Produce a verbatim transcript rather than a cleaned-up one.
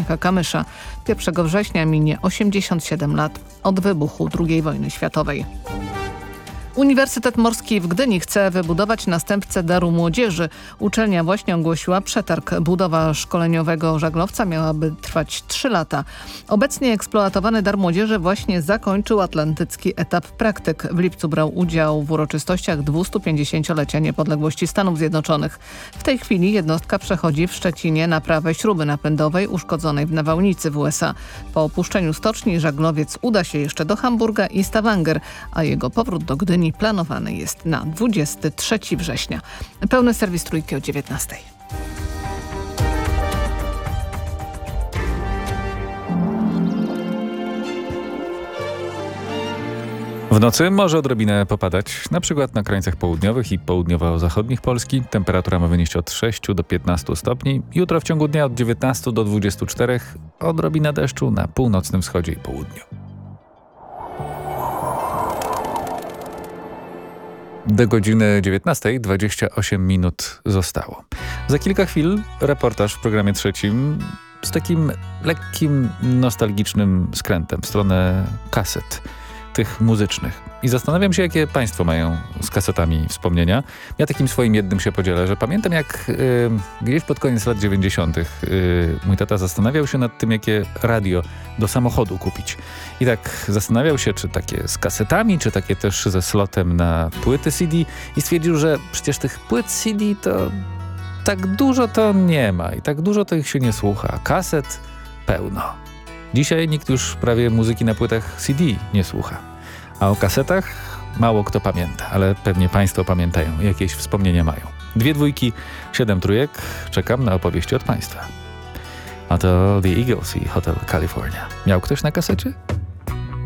Zbigniewa Kamysza. pierwszego września minie osiemdziesiąt siedem lat od wybuchu drugiej wojny światowej. Uniwersytet Morski w Gdyni chce wybudować następcę Daru Młodzieży. Uczelnia właśnie ogłosiła przetarg. Budowa szkoleniowego żaglowca miałaby trwać trzy lata. Obecnie eksploatowany Dar Młodzieży właśnie zakończył atlantycki etap praktyk. W lipcu brał udział w uroczystościach dwustu pięćdziesięciolecia niepodległości Stanów Zjednoczonych. W tej chwili jednostka przechodzi w Szczecinie naprawę śruby napędowej uszkodzonej w nawałnicy w U S A. Po opuszczeniu stoczni żaglowiec uda się jeszcze do Hamburga i Stavanger, a jego powrót do Gdyni planowany jest na dwudziestego trzeciego września. Pełny serwis Trójki o dziewiętnastej. W nocy może odrobinę popadać, na przykład na krańcach południowych i południowo-zachodnich Polski. Temperatura ma wynieść od sześciu do piętnastu stopni. Jutro w ciągu dnia od dziewiętnastu do dwudziestu czterech odrobina deszczu na północnym wschodzie i południu. Do godziny dziewiętnastej dwadzieścia osiem minut zostało. Za kilka chwil reportaż w programie trzecim z takim lekkim, nostalgicznym skrętem w stronę kaset, tych muzycznych. I zastanawiam się, jakie państwo mają z kasetami wspomnienia. Ja takim swoim jednym się podzielę, że pamiętam jak yy, gdzieś pod koniec lat dziewięćdziesiątych yy, mój tata zastanawiał się nad tym, jakie radio do samochodu kupić. I tak zastanawiał się, czy takie z kasetami, czy takie też ze slotem na płyty C D i stwierdził, że przecież tych płyt C D to tak dużo to nie ma i tak dużo to ich się nie słucha, a kaset pełno. Dzisiaj nikt już prawie muzyki na płytach C D nie słucha. A o kasetach mało kto pamięta, ale pewnie państwo pamiętają, jakieś wspomnienia mają. Dwie dwójki, siedem trójek, czekam na opowieści od państwa. A to The Eagles i Hotel California. Miał ktoś na kasecie?